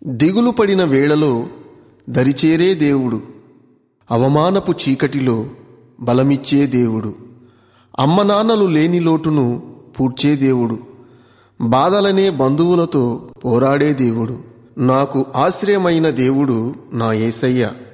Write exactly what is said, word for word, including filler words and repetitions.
దిగులు పడిన వేళలో దరిచేరే దేవుడు, అవమానపు చీకటిలో బలమిచ్చే దేవుడు, అమ్మనాన్నలు లేని లోటును పూడ్చే దేవుడు, బాధలనే బంధువులతో పోరాడే దేవుడు. నాకు ఆశ్రయమైన దేవుడు నా యేసయ్య.